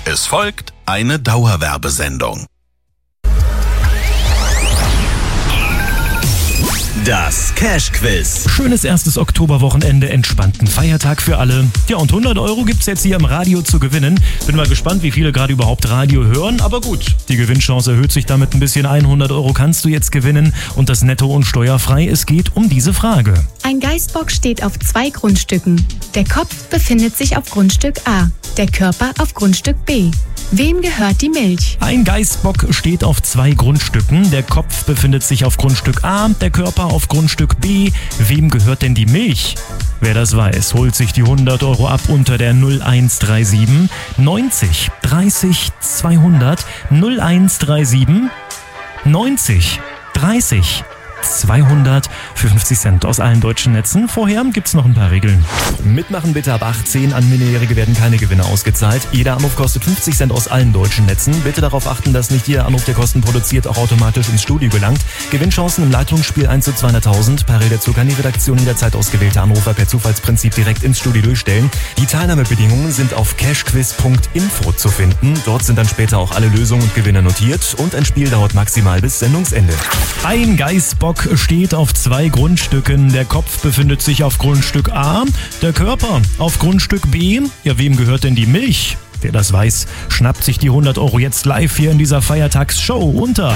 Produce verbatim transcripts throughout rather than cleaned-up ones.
Es folgt eine Dauerwerbesendung. Das Cash-Quiz. Schönes erstes Oktoberwochenende, entspannten Feiertag für alle. Ja, und hundert Euro gibt's jetzt hier im Radio zu gewinnen. Bin mal gespannt, wie viele gerade überhaupt Radio hören. Aber gut, die Gewinnchance erhöht sich damit ein bisschen. hundert Euro kannst du jetzt gewinnen und das netto und steuerfrei. Es geht um diese Frage. Ein Geißbock steht auf zwei Grundstücken. Der Kopf befindet sich auf Grundstück A, der Körper auf Grundstück B. Wem gehört die Milch? Ein Geißbock steht auf zwei Grundstücken. Der Kopf befindet sich auf Grundstück A, der Körper auf Grundstück B. Wem gehört denn die Milch? Wer das weiß, holt sich die hundert Euro ab unter der null eins drei sieben neunzig dreißig zweihundert null eins drei sieben neunzig dreißig zweihundert für fünfzig Cent aus allen deutschen Netzen. Vorher gibt's noch ein paar Regeln. Mitmachen bitte ab achtzehn. An Minderjährige werden keine Gewinne ausgezahlt. Jeder Anruf kostet fünfzig Cent aus allen deutschen Netzen. Bitte darauf achten, dass nicht jeder Anruf, der Kosten produziert, auch automatisch ins Studio gelangt. Gewinnchancen im Leitungsspiel eins zu zweihunderttausend. Parallel dazu kann die Redaktion jederzeit ausgewählte Anrufer per Zufallsprinzip direkt ins Studio durchstellen. Die Teilnahmebedingungen sind auf cashquiz punkt info zu finden. Dort sind dann später auch alle Lösungen und Gewinne notiert. Und ein Spiel dauert maximal bis Sendungsende. Ein Geißbock steht auf zwei Grundstücken. Der Kopf befindet sich auf Grundstück A, der Körper auf Grundstück B. Ja, wem gehört denn die Milch? Wer das weiß, schnappt sich die hundert Euro jetzt live hier in dieser Feiertagsshow unter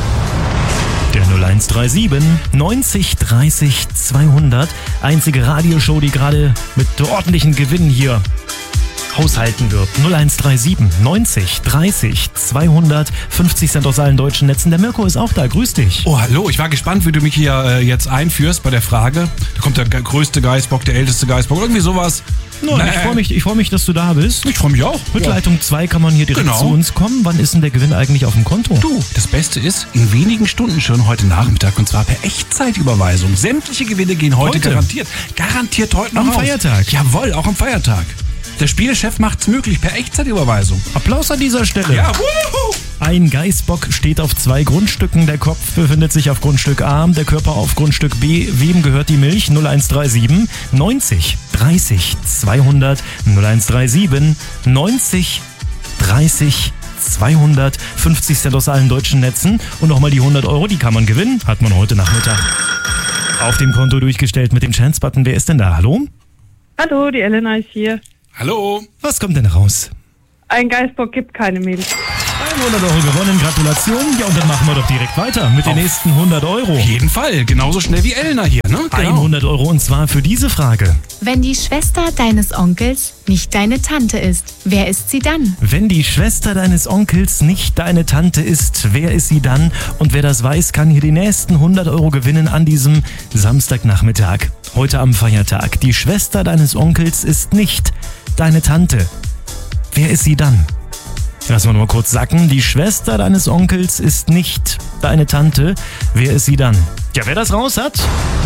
der null eins drei sieben neunzig dreißig zweihundert. Einzige Radioshow, die gerade mit ordentlichen Gewinnen hier haushalten wird. null eins drei sieben neunzig dreißig zweihundert, fünfzig Cent aus allen deutschen Netzen. Der Mirko ist auch da. Grüß dich. Oh, hallo. Ich war gespannt, wie du mich hier äh, jetzt einführst bei der Frage. Da kommt der größte Geißbock, der älteste Geißbock, irgendwie sowas. No, ich freue mich, ich freu mich, dass du da bist. Ich freue mich auch. Mit ja. Leitung zwei kann man hier direkt genau. zu uns kommen. Wann ist denn der Gewinn eigentlich auf dem Konto? Du, das Beste ist, in wenigen Stunden schon heute Nachmittag und zwar per Echtzeitüberweisung. Sämtliche Gewinne gehen heute, heute. garantiert. Garantiert heute noch Am raus. Feiertag. Jawohl, auch am Feiertag. Der Spielchef macht's möglich per Echtzeitüberweisung. Applaus an dieser Stelle. Ja, wuhu! Ein Geißbock steht auf zwei Grundstücken. Der Kopf befindet sich auf Grundstück A, der Körper auf Grundstück B. Wem gehört die Milch? null eins drei sieben neunzig dreißig zweihundert null eins drei sieben neunzig dreißig zweihundert, fünfzig Cent aus allen deutschen Netzen. Und nochmal die hundert Euro, die kann man gewinnen. Hat man heute Nachmittag auf dem Konto durchgestellt mit dem Chance-Button. Wer ist denn da? Hallo? Hallo, die Elena ist hier. Hallo. Was kommt denn raus? Ein Geißbock gibt keine Milch. hundert Euro gewonnen, Gratulation. Ja, und dann machen wir doch direkt weiter mit den nächsten hundert Euro. Auf jeden Fall, genauso schnell wie Elena hier, ne? Genau. hundert Euro und zwar für diese Frage. Wenn die Schwester deines Onkels nicht deine Tante ist, wer ist sie dann? Wenn die Schwester deines Onkels nicht deine Tante ist, wer ist sie dann? Und wer das weiß, kann hier die nächsten hundert Euro gewinnen an diesem Samstagnachmittag. Heute am Feiertag. Die Schwester deines Onkels ist nicht deine Tante. Wer ist sie dann? Lass mal nur mal kurz sacken. Die Schwester deines Onkels ist nicht deine Tante. Wer ist sie dann? Ja, wer das raus hat,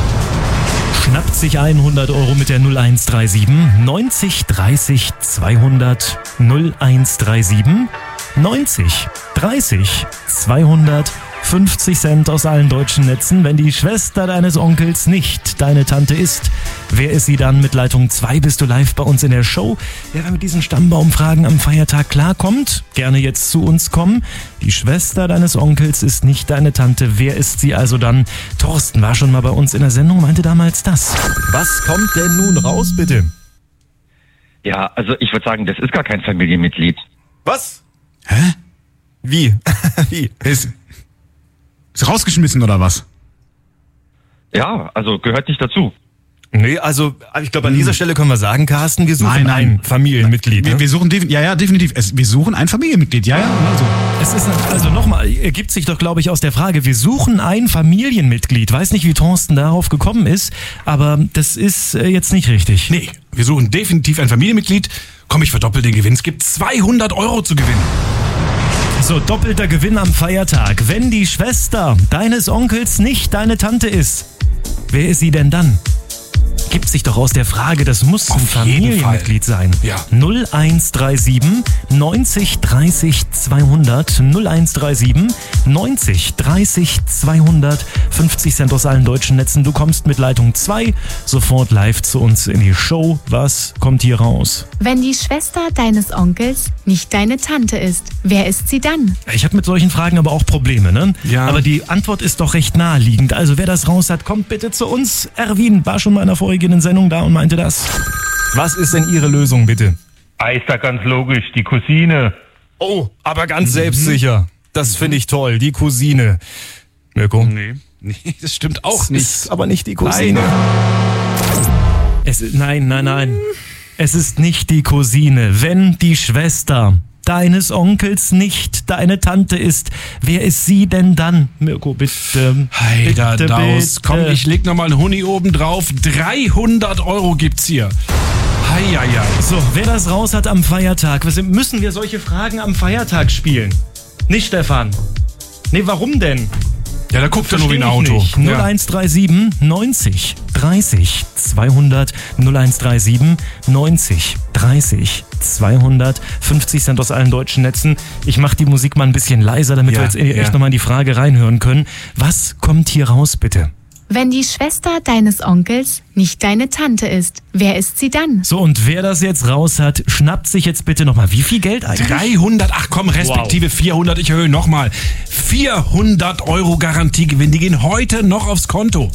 schnappt sich hundert Euro mit der null eins drei sieben neunzig dreißig zweihundert null eins drei sieben neunzig dreißig zweihundert. fünfzig Cent aus allen deutschen Netzen. Wenn die Schwester deines Onkels nicht deine Tante ist, wer ist sie dann? Mit Leitung zwei bist du live bei uns in der Show. Ja, wer mit diesen Stammbaumfragen am Feiertag klarkommt, gerne jetzt zu uns kommen. Die Schwester deines Onkels ist nicht deine Tante. Wer ist sie also dann? Thorsten war schon mal bei uns in der Sendung, meinte damals das. Was kommt denn nun raus, bitte? Ja, also ich würde sagen, das ist gar kein Familienmitglied. Was? Hä? Wie? Wie? Ist, ist rausgeschmissen oder was? Ja, also gehört nicht dazu. Nee, also ich glaube, an dieser Stelle können wir sagen, Carsten, wir suchen nein, nein. ein Familienmitglied. Wir, ne? wir suchen definitiv, ja, ja, definitiv. Es, wir suchen ein Familienmitglied, ja, ja. Also. Es ist, also nochmal, ergibt sich doch, glaube ich, aus der Frage, wir suchen ein Familienmitglied. Weiß nicht, wie Thorsten darauf gekommen ist, aber das ist äh, jetzt nicht richtig. Nee, wir suchen definitiv ein Familienmitglied. Komm, ich verdoppel den Gewinn. Es gibt zweihundert Euro zu gewinnen. So, doppelter Gewinn am Feiertag. Wenn die Schwester deines Onkels nicht deine Tante ist, wer ist sie denn dann? Gibt sich doch aus der Frage, das muss ein Familienmitglied sein. Ja. null eins drei sieben neunzig dreißig zweihundert null eins drei sieben neunzig dreißig zweihundert fünfzig Cent aus allen deutschen Netzen. Du kommst mit Leitung zwei sofort live zu uns in die Show. Was kommt hier raus? Wenn die Schwester deines Onkels nicht deine Tante ist, wer ist sie dann? Ich habe mit solchen Fragen aber auch Probleme, ne? Ja. Aber die Antwort ist doch recht naheliegend. Also wer das raus hat, kommt bitte zu uns. Erwin war schon mal in der vorigen Sendung da und meinte das. Was ist denn Ihre Lösung, bitte? Ah, ist da ganz logisch, die Cousine. Oh, aber ganz selbstsicher. Das finde ich toll, die Cousine. Mirko? Nee, nee, das stimmt auch nicht. Ist aber nicht die Cousine. Es, nein, nein, nein. Es ist nicht die Cousine. Wenn die Schwester deines Onkels nicht deine Tante ist, wer ist sie denn dann? Mirko, bitte. Heider bitte, Daus. bitte. Komm, ich leg nochmal einen Huni oben drauf. dreihundert Euro gibt's hier. Heieiei. So, wer das raus hat am Feiertag, was, müssen wir solche Fragen am Feiertag spielen? Nicht, Stefan? Nee, warum denn? Ja, da guckt er nur wie ein Versteh ich Auto. nicht. null eins drei sieben neunzig dreißig zweihundert null eins drei sieben neunzig dreißig zweihundert fünfzig Cent aus allen deutschen Netzen. Ich mache die Musik mal ein bisschen leiser, damit Ja, wir jetzt ja. echt nochmal in die Frage reinhören können. Was kommt hier raus, bitte? Wenn die Schwester deines Onkels nicht deine Tante ist, wer ist sie dann? So, und wer das jetzt raus hat, schnappt sich jetzt bitte nochmal wie viel Geld eigentlich? dreihundert, ach komm, respektive vierhundert, ich erhöhe nochmal. vierhundert Euro Garantiegewinn, die gehen heute noch aufs Konto.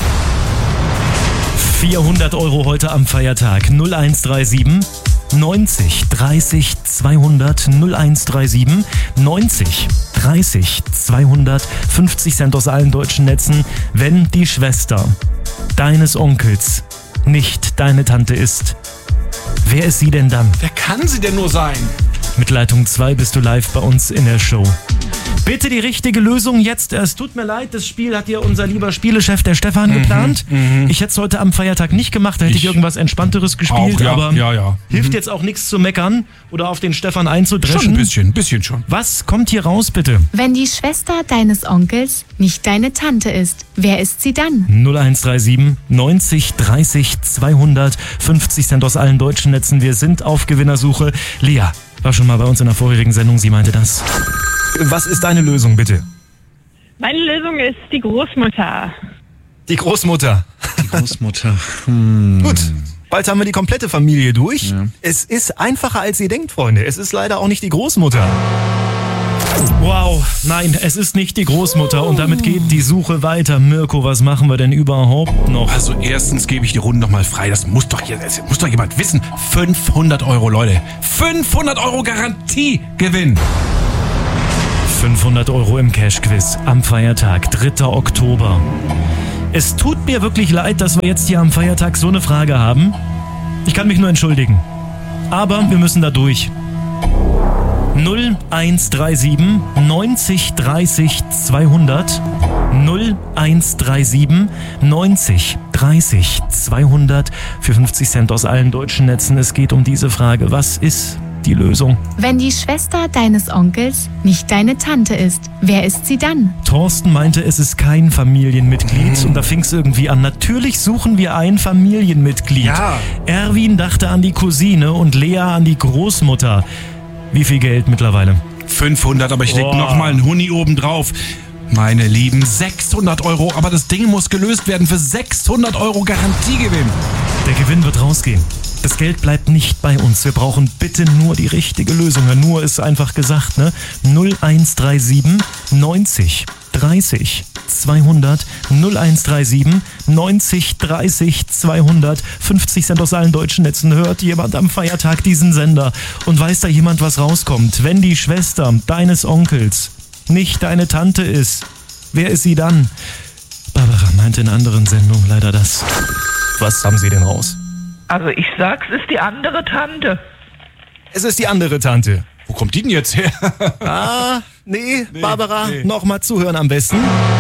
vierhundert Euro heute am Feiertag. null eins drei sieben neunzig dreißig zweihundert null eins drei sieben neunzig dreißig zweihundert fünfzig Cent aus allen deutschen Netzen. Wenn die Schwester deines Onkels nicht deine Tante ist, wer ist sie denn dann? Wer kann sie denn nur sein? Mit Leitung zwei bist du live bei uns in der Show. Bitte die richtige Lösung jetzt. Es tut mir leid, das Spiel hat ja unser lieber Spielechef, der Stefan, mhm, geplant. Mhm. Ich hätte es heute am Feiertag nicht gemacht, da hätte ich, ich irgendwas Entspannteres gespielt. Auch, ja, aber ja, ja. hilft Mhm. jetzt auch nichts zu meckern oder auf den Stefan einzudreschen. Schon ein bisschen, ein bisschen schon. Was kommt hier raus, bitte? Wenn die Schwester deines Onkels nicht deine Tante ist, wer ist sie dann? null eins drei sieben neunzig dreißig zweihundert fünfzig Cent aus allen deutschen Netzen. Wir sind auf Gewinnersuche. Lea war schon mal bei uns in der vorherigen Sendung, sie meinte das. Was ist deine Lösung, bitte? Meine Lösung ist die Großmutter. Die Großmutter. Die Großmutter. Hm. Gut, bald haben wir die komplette Familie durch. Ja. Es ist einfacher, als ihr denkt, Freunde. Es ist leider auch nicht die Großmutter. Wow, nein, es ist nicht die Großmutter und damit geht die Suche weiter. Mirko, was machen wir denn überhaupt noch? Also erstens gebe ich die Runde nochmal frei. Das muss doch, das muss doch jemand wissen. fünfhundert Euro, Leute. fünfhundert Euro Garantiegewinn. fünfhundert Euro im Cash-Quiz am Feiertag, dritter Oktober. Es tut mir wirklich leid, dass wir jetzt hier am Feiertag so eine Frage haben. Ich kann mich nur entschuldigen. Aber wir müssen da durch. null eins drei sieben neunzig dreißig zweihundert null eins drei sieben neunzig dreißig zweihundert für fünfzig Cent aus allen deutschen Netzen. Es geht um diese Frage. Was ist die Lösung? Wenn die Schwester deines Onkels nicht deine Tante ist, wer ist sie dann? Thorsten meinte, es ist kein Familienmitglied Mhm. und da fing es irgendwie an. Natürlich suchen wir ein Familienmitglied. Ja. Erwin dachte an die Cousine und Lea an die Großmutter. Wie viel Geld mittlerweile? fünfhundert, aber ich leg Boah. nochmal einen Huni oben drauf. Meine Lieben, sechshundert Euro, aber das Ding muss gelöst werden für sechshundert Euro Garantiegewinn. Der Gewinn wird rausgehen. Das Geld bleibt nicht bei uns. Wir brauchen bitte nur die richtige Lösung. Ja, nur ist einfach gesagt, ne? null eins drei sieben neunzig dreißig zweihundert null eins drei sieben neunzig dreißig zweihundert fünfzig Cent aus allen deutschen Netzen. Hört jemand am Feiertag diesen Sender und weiß da jemand, was rauskommt? Wenn die Schwester deines Onkels nicht deine Tante ist, wer ist sie dann? Barbara meinte in anderen Sendungen leider das. Was haben Sie denn raus? Also ich sag's, ist die andere Tante. Es ist die andere Tante. Wo kommt die denn jetzt her? Ah, nee, Barbara, nee. nochmal zuhören am besten.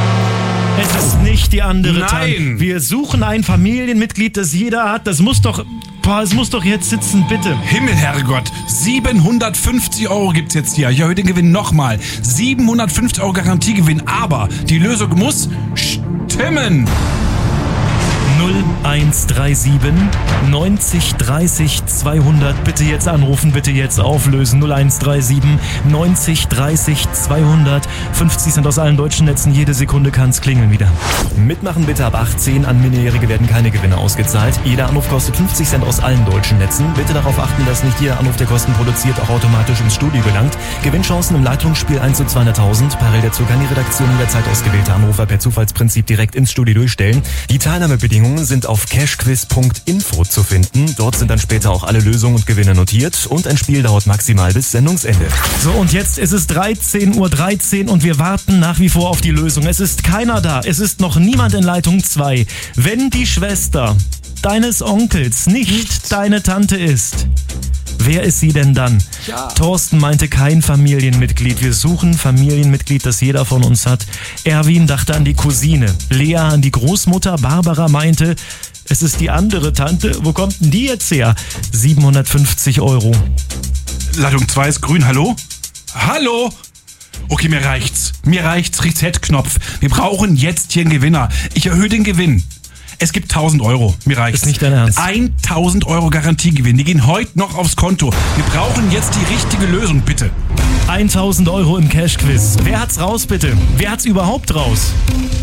Es ist nicht die andere Nein. Tante. Wir suchen ein Familienmitglied, das jeder hat. Das muss doch, boah, es muss doch jetzt sitzen, bitte. Himmel, Herrgott, siebenhundertfünfzig Euro gibt's jetzt hier. Ich erhöhe den Gewinn nochmal. siebenhundertfünfzig Euro Garantiegewinn, aber die Lösung muss stimmen. null eins drei sieben neunzig dreißig zweihundert. Bitte jetzt anrufen, bitte jetzt auflösen. null eins drei sieben neunzig dreißig zweihundert. fünfzig Cent aus allen deutschen Netzen. Jede Sekunde kann's klingeln wieder. Mitmachen bitte ab achtzehn. An Minderjährige werden keine Gewinne ausgezahlt. Jeder Anruf kostet fünfzig Cent aus allen deutschen Netzen. Bitte darauf achten, dass nicht jeder Anruf, der Kosten produziert, auch automatisch ins Studio gelangt. Gewinnchancen im Leitungsspiel eins zu zweihunderttausend. Parallel dazu kann die Redaktion jederzeit ausgewählte Anrufer per Zufallsprinzip direkt ins Studio durchstellen. Die Teilnahmebedingungen sind auf cashquiz punkt info zu finden. Dort sind dann später auch alle Lösungen und Gewinne notiert. Und ein Spiel dauert maximal bis Sendungsende. So, und jetzt ist es dreizehn Uhr dreizehn und wir warten nach wie vor auf die Lösung. Es ist keiner da. Es ist noch niemand in Leitung zwei. Wenn die Schwester deines Onkels nicht deine Tante ist, wer ist sie denn dann? Ja. Thorsten meinte kein Familienmitglied. Wir suchen Familienmitglied, das jeder von uns hat. Erwin dachte an die Cousine. Lea an die Großmutter. Barbara meinte, es ist die andere Tante. Wo kommt denn die jetzt her? siebenhundertfünfzig Euro. Leitung zwei ist grün. Hallo? Hallo? Okay, mir reicht's. Mir reicht's. Reset-Knopf. Wir brauchen jetzt hier einen Gewinner. Ich erhöhe den Gewinn. Es gibt tausend Euro. Mir reicht's. Ist nicht dein Ernst. tausend Euro Garantiegewinn. Die gehen heute noch aufs Konto. Wir brauchen jetzt die richtige Lösung, bitte. tausend Euro im Cash-Quiz. Wer hat's raus, bitte? Wer hat's überhaupt raus?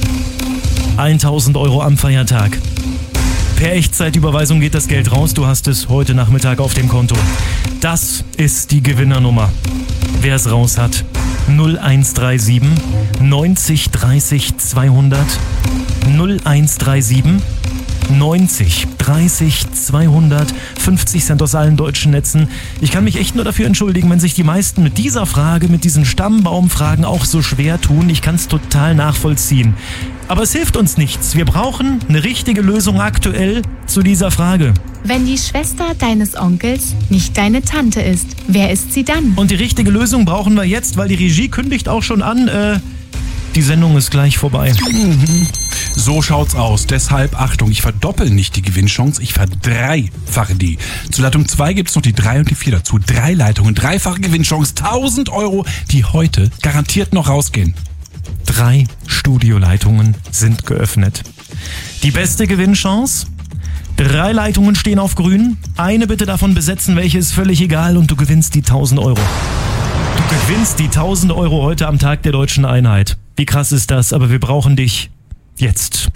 tausend Euro am Feiertag. Per Echtzeitüberweisung geht das Geld raus. Du hast es heute Nachmittag auf dem Konto. Das ist die Gewinnernummer. Wer es raus hat, null eins drei sieben neunzig dreißig zweihundert. null eins drei sieben neunzig dreißig zweihundert. fünfzig Cent aus allen deutschen Netzen. Ich kann mich echt nur dafür entschuldigen, wenn sich die meisten mit dieser Frage, mit diesen Stammbaumfragen auch so schwer tun. Ich kann es total nachvollziehen. Aber es hilft uns nichts. Wir brauchen eine richtige Lösung aktuell zu dieser Frage. Wenn die Schwester deines Onkels nicht deine Tante ist, wer ist sie dann? Und die richtige Lösung brauchen wir jetzt, weil die Regie kündigt auch schon an, äh, die Sendung ist gleich vorbei. Mhm. So schaut's aus. Deshalb, Achtung, ich verdoppel nicht die Gewinnchance, ich verdreifache die. Zu Leitung zwei gibt's noch die drei und die vier dazu. Drei Leitungen, dreifache Gewinnchance, tausend Euro, die heute garantiert noch rausgehen. Drei Studioleitungen sind geöffnet. Die beste Gewinnchance? Drei Leitungen stehen auf grün. Eine bitte davon besetzen, welche ist völlig egal und du gewinnst die tausend Euro. Du gewinnst die tausend Euro heute am Tag der Deutschen Einheit. Wie krass ist das? Aber wir brauchen dich jetzt.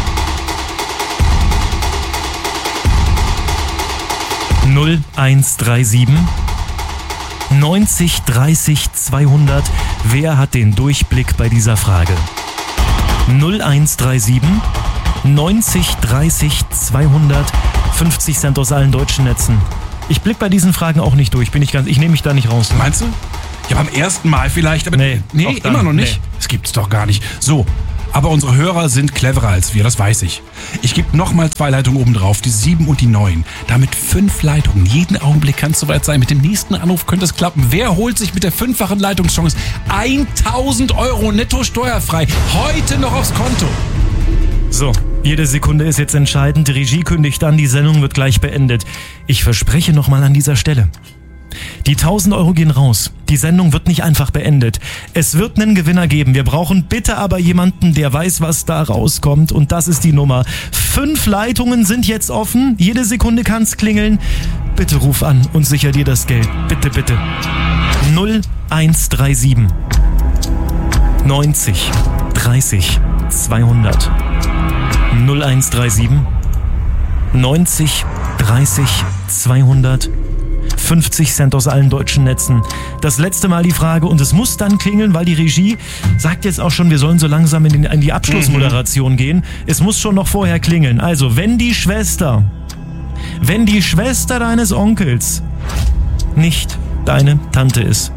null eins drei sieben neunzig dreißig zweihundert. Wer hat den Durchblick bei dieser Frage? null eins drei sieben neunzig dreißig zweihundert. fünfzig Cent aus allen deutschen Netzen. Ich blick bei diesen Fragen auch nicht durch. Bin ich ganz, ich nehme mich da nicht raus. Meinst du? Ja, beim ersten Mal vielleicht, aber nee, nee immer noch nicht. Nee. Das gibt's doch gar nicht. So, aber unsere Hörer sind cleverer als wir, das weiß ich. Ich gebe nochmal zwei Leitungen oben drauf, die sieben und die neun. Damit fünf Leitungen. Jeden Augenblick kann es soweit sein. Mit dem nächsten Anruf könnte es klappen. Wer holt sich mit der fünffachen Leitungschance tausend Euro netto steuerfrei heute noch aufs Konto? So, jede Sekunde ist jetzt entscheidend. Die Regie kündigt an, die Sendung wird gleich beendet. Ich verspreche nochmal an dieser Stelle. Die tausend Euro gehen raus. Die Sendung wird nicht einfach beendet. Es wird einen Gewinner geben. Wir brauchen bitte aber jemanden, der weiß, was da rauskommt. Und das ist die Nummer. Fünf Leitungen sind jetzt offen. Jede Sekunde kann's klingeln. Bitte ruf an und sicher dir das Geld. Bitte, bitte. null eins drei sieben neunzig dreißig zweihundert. null eins drei sieben neunzig dreißig zweihundert. fünfzig Cent aus allen deutschen Netzen. Das letzte Mal die Frage und es muss dann klingeln, weil die Regie sagt jetzt auch schon, wir sollen so langsam in, den, in die Abschlussmoderation mhm. gehen. Es muss schon noch vorher klingeln. Also, wenn die Schwester, wenn die Schwester deines Onkels nicht deine Tante ist,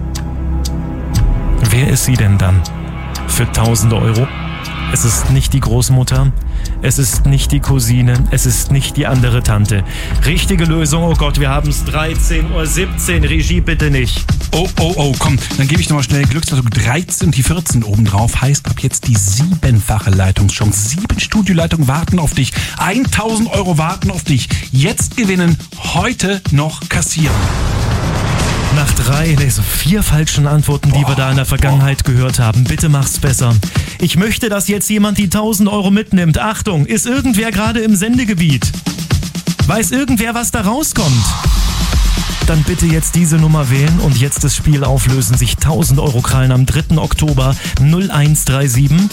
wer ist sie denn dann für tausend Euro? Es ist nicht die Großmutter, es ist nicht die Cousine, es ist nicht die andere Tante. Richtige Lösung, oh Gott, wir haben es dreizehn Uhr siebzehn, Regie bitte nicht. Oh, oh, oh, komm, dann gebe ich nochmal schnell Glücksleitung dreizehn und die vierzehn oben drauf. Heißt ab jetzt die siebenfache Leitungschance. Sieben Studioleitungen warten auf dich. tausend Euro warten auf dich. Jetzt gewinnen, heute noch kassieren. Na, nach drei, nee, so vier falschen Antworten, die boah, wir da in der Vergangenheit boah. gehört haben. Bitte mach's besser. Ich möchte, dass jetzt jemand die tausend Euro mitnimmt. Achtung, ist irgendwer gerade im Sendegebiet? Weiß irgendwer, was da rauskommt? Dann bitte jetzt diese Nummer wählen und jetzt das Spiel auflösen. Sich tausend Euro krallen am dritten Oktober. null eins drei sieben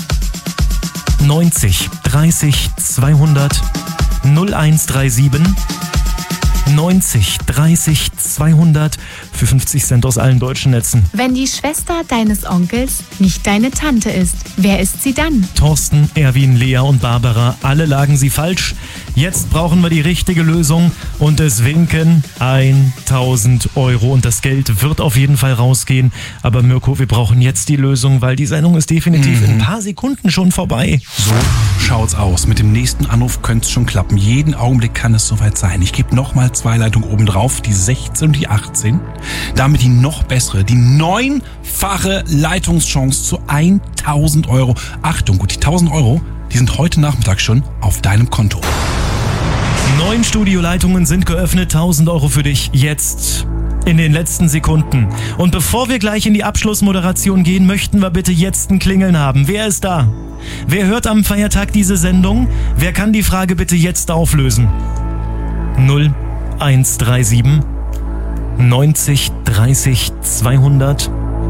neunzig dreißig zweihundert null eins drei sieben neunzig dreißig zweihundert für fünfzig Cent aus allen deutschen Netzen. Wenn die Schwester deines Onkels nicht deine Tante ist, wer ist sie dann? Thorsten, Erwin, Lea und Barbara, alle lagen sie falsch. Jetzt brauchen wir die richtige Lösung und es winken tausend Euro und das Geld wird auf jeden Fall rausgehen. Aber Mirko, wir brauchen jetzt die Lösung, weil die Sendung ist definitiv mhm. in ein paar Sekunden schon vorbei. So schaut's aus. Mit dem nächsten Anruf könnte es schon klappen. Jeden Augenblick kann es soweit sein. Ich gebe nochmal zwei Leitungen oben drauf, die sechzehn und die achtzehn. Damit die noch bessere, die neunfache Leitungschance zu tausend Euro. Achtung, gut, die tausend Euro, die sind heute Nachmittag schon auf deinem Konto. Neun Studioleitungen sind geöffnet, tausend Euro für dich jetzt in den letzten Sekunden. Und bevor wir gleich in die Abschlussmoderation gehen, möchten wir bitte jetzt ein Klingeln haben. Wer ist da? Wer hört am Feiertag diese Sendung? Wer kann die Frage bitte jetzt auflösen? null eins drei sieben neunzig dreißig zweihundert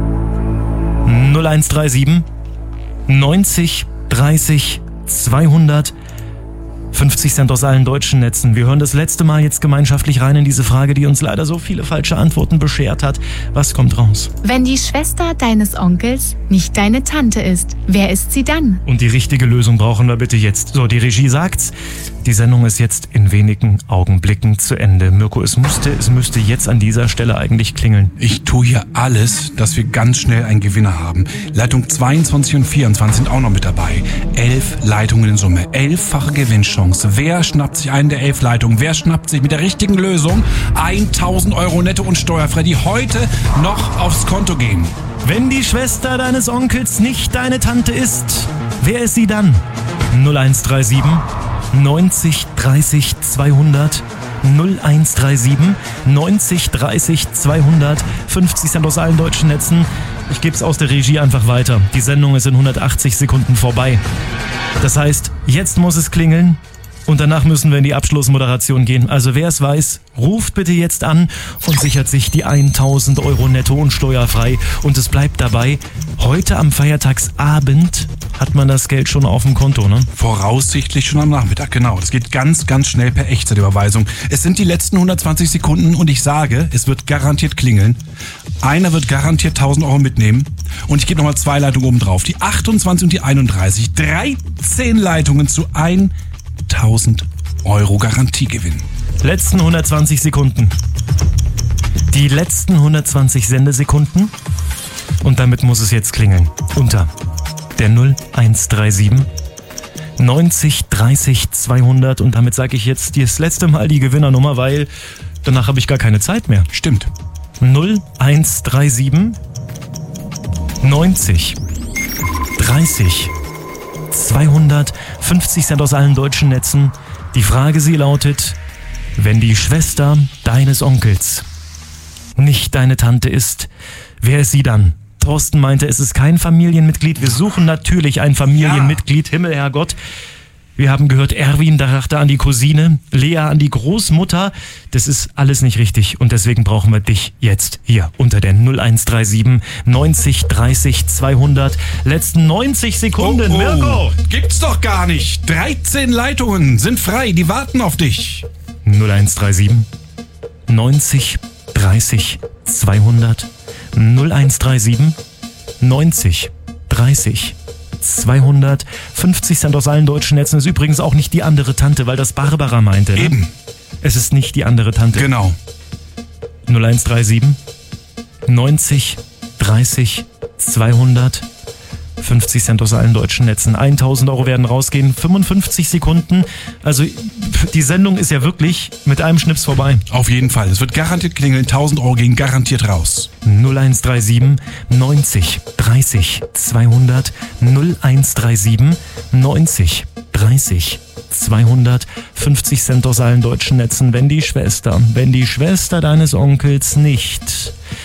null eins drei sieben neunzig dreißig zweihundert fünfzig Cent aus allen deutschen Netzen. Wir hören das letzte Mal jetzt gemeinschaftlich rein in diese Frage, die uns leider so viele falsche Antworten beschert hat. Was kommt raus? Wenn die Schwester deines Onkels nicht deine Tante ist, wer ist sie dann? Und die richtige Lösung brauchen wir bitte jetzt. So, die Regie sagt's. Die Sendung ist jetzt in wenigen Augenblicken zu Ende. Mirko, es müsste, es müsste jetzt an dieser Stelle eigentlich klingeln. Ich tue hier alles, dass wir ganz schnell einen Gewinner haben. Leitung zweiundzwanzig und vierundzwanzig sind auch noch mit dabei. Elf Leitungen in Summe, elffache Gewinnchance. Wer schnappt sich einen der elf Leitungen? Wer schnappt sich mit der richtigen Lösung tausend Euro netto und steuerfrei, die heute noch aufs Konto gehen? Wenn die Schwester deines Onkels nicht deine Tante ist, wer ist sie dann? null eins drei sieben neunzig dreißig zweihundert null eins drei sieben neunzig dreißig zweihundert fünfzig Cent aus allen deutschen Netzen. Ich gebe es aus der Regie einfach weiter. Die Sendung ist in hundertachtzig Sekunden vorbei. Das heißt, jetzt muss es klingeln und danach müssen wir in die Abschlussmoderation gehen. Also wer es weiß, ruft bitte jetzt an und sichert sich die tausend Euro netto und steuerfrei. Und es bleibt dabei, heute am Feiertagsabend hat man das Geld schon auf dem Konto, ne? Voraussichtlich schon am Nachmittag, genau. Das geht ganz, ganz schnell per Echtzeitüberweisung. Es sind die letzten hundertzwanzig Sekunden und ich sage, es wird garantiert klingeln. Einer wird garantiert tausend Euro mitnehmen. Und ich gebe nochmal zwei Leitungen oben drauf. Die achtundzwanzig und die einunddreißig. dreizehn Leitungen zu tausend Euro Garantiegewinn. Letzten hundertzwanzig Sekunden. Die letzten hundertzwanzig Sendesekunden. Und damit muss es jetzt klingeln. Unter der null eins drei sieben neunzig dreißig zweihundert. Und damit sage ich jetzt das letzte Mal die Gewinnernummer, weil danach habe ich gar keine Zeit mehr. Stimmt. null eins drei sieben neunzig dreißig zweihundert fünfzig Cent aus allen deutschen Netzen. Die Frage, sie lautet: Wenn die Schwester deines Onkels nicht deine Tante ist, wer ist sie dann? Thorsten meinte, es ist kein Familienmitglied. Wir suchen natürlich ein Familienmitglied. Ja. Himmel, Herrgott. Wir haben gehört, Erwin, da dachte an die Cousine, Lea an die Großmutter. Das ist alles nicht richtig und deswegen brauchen wir dich jetzt hier unter der null eins drei sieben neunzig dreißig zweihundert. Letzten neunzig Sekunden, oh, oh. Mirko. Gibt's doch gar nicht. dreizehn Leitungen sind frei, die warten auf dich. null eins drei sieben neunzig dreißig zweihundert null eins drei sieben neunzig dreißig zweihundert fünfzig Cent aus allen deutschen Netzen. Ist übrigens auch nicht die andere Tante, weil das Barbara meinte. Ne? Eben. Es ist nicht die andere Tante. Genau. null eins drei sieben neunzig dreißig zweihundert fünfzig Cent aus allen deutschen Netzen. tausend Euro werden rausgehen. fünfundfünfzig Sekunden. Also die Sendung ist ja wirklich mit einem Schnips vorbei. Auf jeden Fall. Es wird garantiert klingeln. tausend Euro gehen garantiert raus. null eins drei sieben neunzig dreißig zweihundert null eins drei sieben neunzig dreißig zweihundert fünfzig Cent aus allen deutschen Netzen. Wenn die Schwester, wenn die Schwester deines Onkels nicht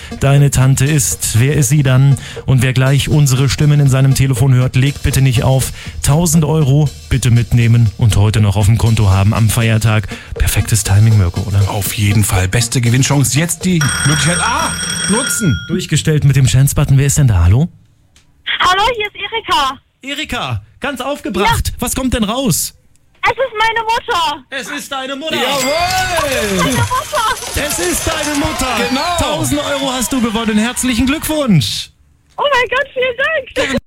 deine Tante ist. Wer ist sie dann? Und wer gleich unsere Stimmen in seinem Telefon hört, legt bitte nicht auf. tausend Euro bitte mitnehmen und heute noch auf dem Konto haben am Feiertag. Perfektes Timing, Mirko, oder? Auf jeden Fall. Beste Gewinnchance. Jetzt die Möglichkeit A nutzen. Durchgestellt mit dem Chance-Button. Wer ist denn da? Hallo? Hallo, hier ist Erika. Erika, ganz aufgebracht. Ja. Was kommt denn raus? Es ist meine Mutter. Es ist deine Mutter. Jawohl. Meine Mutter. Es ist deine Mutter. Genau. tausend Euro hast du gewonnen. Herzlichen Glückwunsch. Oh mein Gott, vielen Dank.